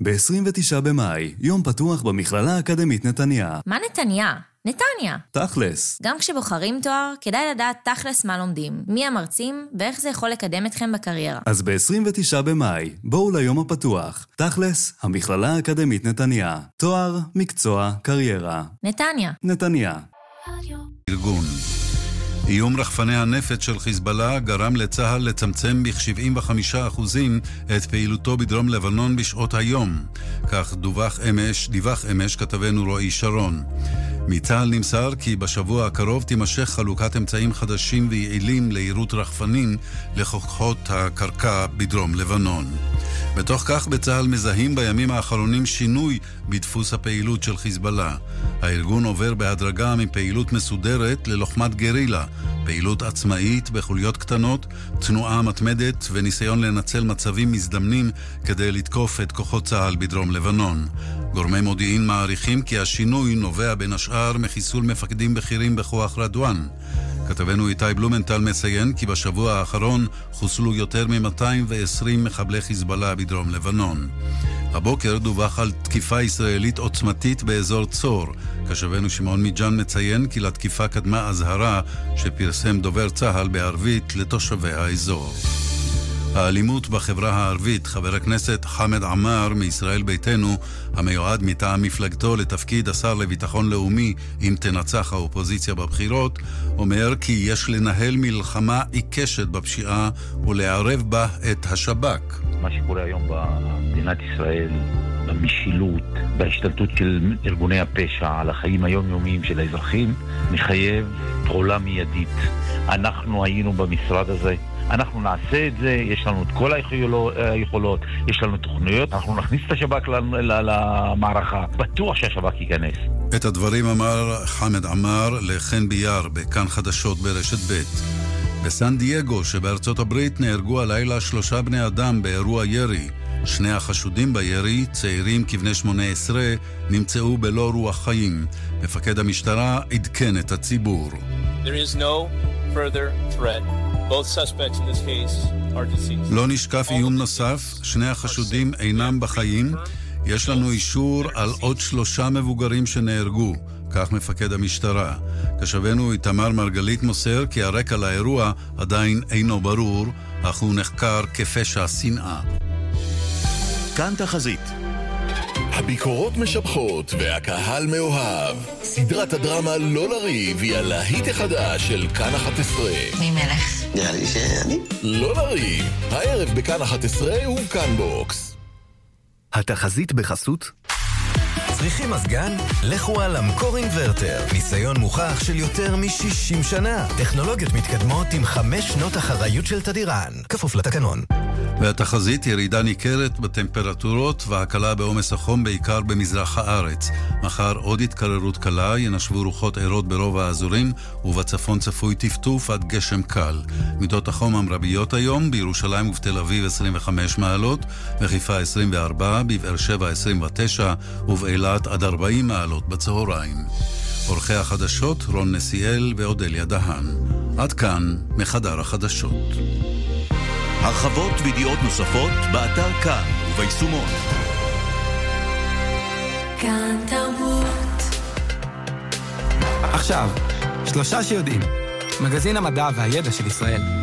ב-29 במאי, יום פתוח במכללה האקדמית נתניה. מה נתניה? נתניה. תכלס. גם כשבוחרים תואר, כדאי לדעת תכלס מה לומדים, מי המרצים ואיך זה יכול לקדם אתכם בקריירה. אז ב-29 במאי, בואו ליום הפתוח. תכלס, המכללה האקדמית נתניה. תואר, מקצוע, קריירה. נתניה. נתניה. ארגון. איום רחפני הנפץ של חיזבאללה גרם לצהל לצמצם ב-75% את פעילותו בדרום לבנון בשעות היום. כך דיווח אמש כתבנו רועי שרון. מצהל נמסר כי בשבוע הקרוב תימשך חלוקת אמצעים חדשים ויעילים לעירות רחפנים לכוחות הקרקע בדרום לבנון. בתוך כך בצהל מזהים בימים האחרונים שינוי בדפוס הפעילות של חיזבאללה. הארגון עובר בהדרגה מפעילות מסודרת ללוחמת גרילה, פעילות עצמאית בחוליות קטנות, תנועה מתמדת וניסיון לנצל מצבים מזדמנים כדי לתקוף את כוחות צהל בדרום לבנון. גורמי מודיעין מעריכים כי השינוי נובע בין השאר מחיסול מפקדים בכירים בכוח רדואן. כתבנו איתי בלומנטל מציין כי בשבוע האחרון חוסלו יותר מ-220 מחבלי חיזבאללה בדרום לבנון. הבוקר דווח על תקיפה ישראלית עוצמתית באזור צור. כתבנו שמעון מיג'אן מציין כי לתקיפה קדמה אזהרה שפרסם דובר צהל בערבית לתושבי האזור. האלימות בחברה הערבית, חבר הכנסת חמד עמאר מישראל ביתנו, המיועד מטעם מפלגתו לתפקיד השר לביטחון לאומי אם תנצח האופוזיציה בבחירות, אומר כי יש לנהל מלחמה עיקשת בפשיעה ולערב בה את השב"כ. מה שקורה היום במדינת ישראל, במשילות, בהשתלטות של ארגוני הפשע על החיים היומיומיים של האזרחים, מחייב פעולה מיידית. אנחנו היינו במשרד הזה, אנחנו נעשה את זה, יש לנו את כל היכולות, יש לנו תוכניות, אנחנו נכניס את השב"כ למערכה, בטוח שהשב"כ ייכנס. את הדברים אמר חמד עמאר לחן ביאר בכאן חדשות ברשת ב'. בסן דייגו שבארצות הברית נהרגו הלילה 3 בני אדם באירוע ירי. 2 החשודים בירי, צעירים כבני 18, נמצאו בלא רוח חיים. מפקד המשטרה עדכן את הציבור. There is no further threat. Both suspects in this case are deceased. לא נשקף איום נוסף, 2 החשודים אינם בחיים. יש לנו אישור על עוד 3 מבוגרים שנהרגו, כך מפקד המשטרה. כשבנו איתמר מרגלית מוסר כי הרקע לאירוע עדיין אינו ברור, אך הוא נחקר כפשע שנאה. כאן תחזית. הביקורות משבחות והקהל מאוהב. סדרת הדרמה לא לריב היא הלהיט החדש של כאן 11. מי מלך? נראה לי שאני. לא לריב, הערב בכאן 11 הוא כאן בוקס. התחזית בחסות? צריכים מזגן? לכו על אמקור אינברטר. ניסיון מוכח של יותר מ-60 שנה. טכנולוגיות מתקדמות עם 5 שנות אחריות של תדירן. כפוף לתקנון. והתחזית ירידה ניכרת בטמפרטורות והקלה בעומס החום בעיקר במזרח הארץ. מחר עוד התקררות קלה, ינשבו רוחות עירות ברוב האזורים, ובצפון צפוי טפטוף עד גשם קל. מידות החום המרביות היום, בירושלים ובתל אביב 25 מעלות, בחיפה 24, בבאר שבע 29, ובאילת עד 40 מעלות בצהריים. עורכי החדשות רון נסיאל ואודליה דהן. עד כאן מחדר החדשות. הרחבות וידיעות נוספות באתר כאן וביישומון. כאן תרבות. עכשיו, 3 שיודעים. מגזין המדע והידע של ישראל.